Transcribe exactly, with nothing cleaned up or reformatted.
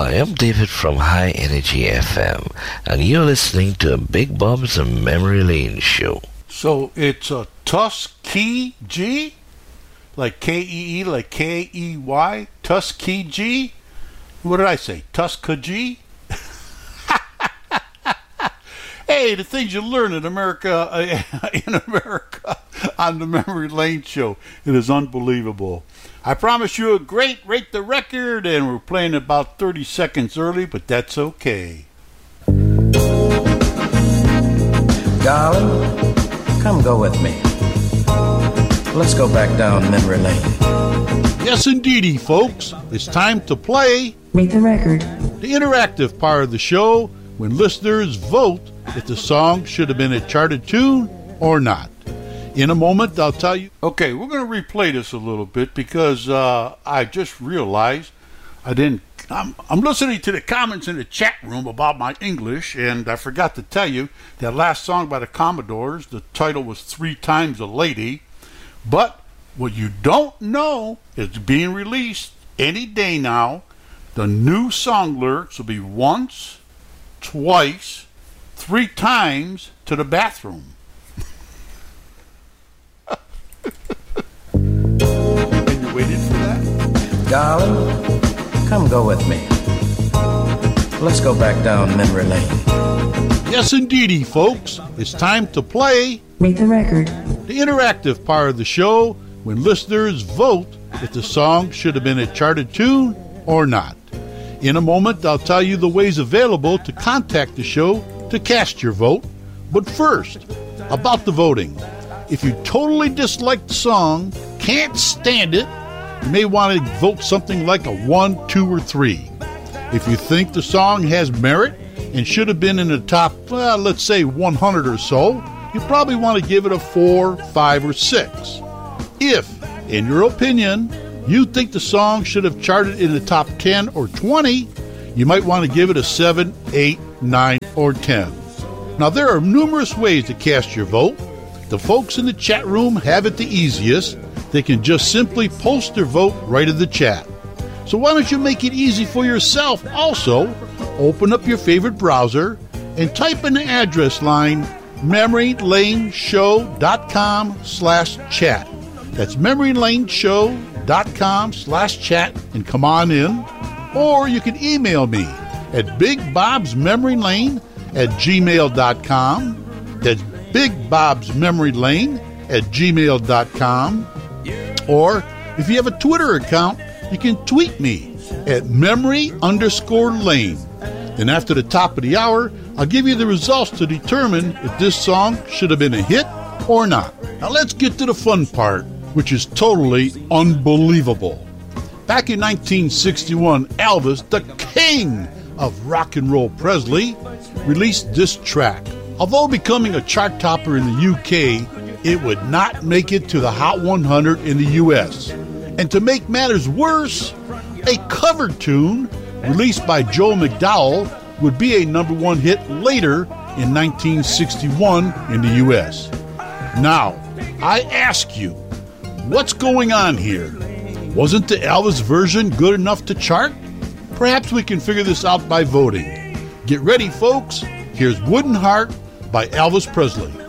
Hi, I'm David from High Energy F M, and you're listening to Big Bob's Memory Lane Show. So it's a Tuskegee? Like K E E, like K E Y? Tuskegee? What did I say? Tuskegee? Hey, the things you learn in America, uh, in America, on the Memory Lane Show. It is unbelievable. I promise you a great Rate the Record, and we're playing about thirty seconds early, but that's okay. Darling, come go with me. Let's go back down memory lane. Yes, indeedy, folks. It's time to play Rate the Record, the interactive part of the show when listeners vote if the song should have been a charted tune or not. In a moment, I'll tell you. Okay, we're going to replay this a little bit because uh, I just realized I didn't. I'm, I'm listening to the comments in the chat room about my English, and I forgot to tell you that last song by the Commodores, the title was Three Times a Lady. But what you don't know is being released any day now. The new song lyrics will be once, twice, three times to the bathroom. And you waited for that? Darling, come go with me. Let's go back down memory lane. Yes, indeedy, folks. It's time to play Rate the Record, the interactive part of the show when listeners vote if the song should have been a charted tune or not. In a moment, I'll tell you the ways available to contact the show to cast your vote. But first, about the voting. If you totally dislike the song, can't stand it, you may want to vote something like a one, two, or three. If you think the song has merit and should have been in the top, well, let's say one hundred or so, you probably want to give it a four, five, or six. If, in your opinion, you think the song should have charted in the top ten or twenty, you might want to give it a seven, eight, nine, or ten. Now, there are numerous ways to cast your vote. The folks in the chat room have it the easiest. They can just simply post their vote right in the chat. So why don't you make it easy for yourself also? Open up your favorite browser and type in the address line memorylaneshow.com slash chat. That's memorylaneshow.com slash chat and come on in. Or you can email me at bigbobsmemorylane at gmail.com. That's bigbobsmemorylane at gmail.com. Or if you have a Twitter account, you can tweet me at memory underscore lane. Then after the top of the hour, I'll give you the results to determine if this song should have been a hit or not. Now let's get to the fun part, which is totally unbelievable. Back in nineteen sixty-one, Elvis, the king of rock and roll Presley, released this track. Although becoming a chart topper in the U K, it would not make it to the Hot one hundred in the U S. And to make matters worse, a cover tune released by Joe McDowell would be a number one hit later in nineteen sixty-one in the U S. Now, I ask you, what's going on here? Wasn't the Elvis version good enough to chart? Perhaps we can figure this out by voting. Get ready, folks. Here's Wooden Heart by Elvis Presley.